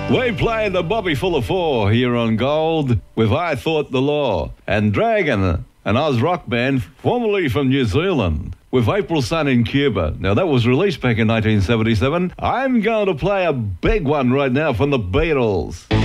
We played the Bobby Fuller 4 here on Gold with I Thought the Law, and Dragon, an Oz rock band formerly from New Zealand, with April Sun in Cuba. Now, that was released back in 1977. I'm going to play a big one right now from the Beatles.